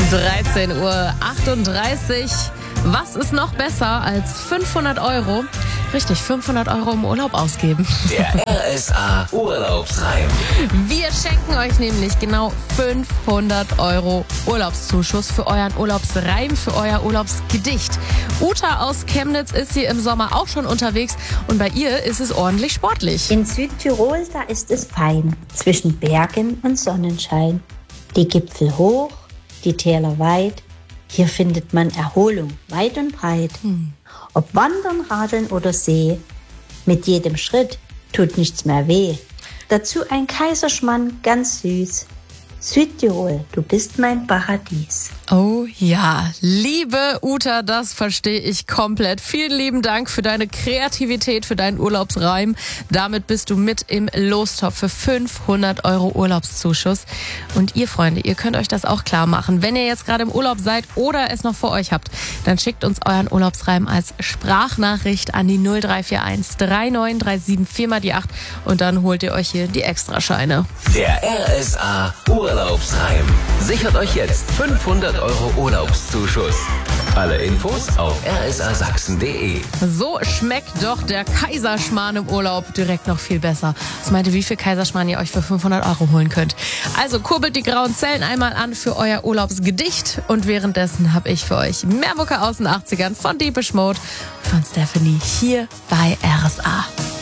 13:38 Uhr. Was ist noch besser als 500 Euro? Richtig, 500 Euro im Urlaub ausgeben. Der RSA Urlaubsreim. Wir schenken euch nämlich genau 500 Euro Urlaubszuschuss für euren Urlaubsreim, für euer Urlaubsgedicht. Uta aus Chemnitz ist hier im Sommer auch schon unterwegs und bei ihr ist es ordentlich sportlich. In Südtirol, da ist es fein, zwischen Bergen und Sonnenschein. Die Gipfel hoch, die Täler weit, hier findet man Erholung weit und breit. Ob Wandern, Radeln oder See, mit jedem Schritt tut nichts mehr weh. Dazu ein Kaiserschmarrn, ganz süß. Südtirol, du bist mein Paradies. Oh ja, liebe Uta, das verstehe ich komplett. Vielen lieben Dank für deine Kreativität, für deinen Urlaubsreim. Damit bist du mit im Lostopf für 500 Euro Urlaubszuschuss. Und ihr Freunde, ihr könnt euch das auch klar machen. Wenn ihr jetzt gerade im Urlaub seid oder es noch vor euch habt, dann schickt uns euren Urlaubsreim als Sprachnachricht an die 0341 3937 4x8 und dann holt ihr euch hier die Extrascheine. Der RSA Urlaubsreim. Sichert euch jetzt 500 Euro Urlaubszuschuss. Alle Infos auf rsasachsen.de. So schmeckt doch der Kaiserschmarrn im Urlaub direkt noch viel besser. Was meint ihr, wie viel Kaiserschmarrn ihr euch für 500 Euro holen könnt? Also kurbelt die grauen Zellen einmal an für euer Urlaubsgedicht und währenddessen habe ich für euch mehr Mucke aus den 80ern von Depeche Mode und von Stephanie hier bei RSA.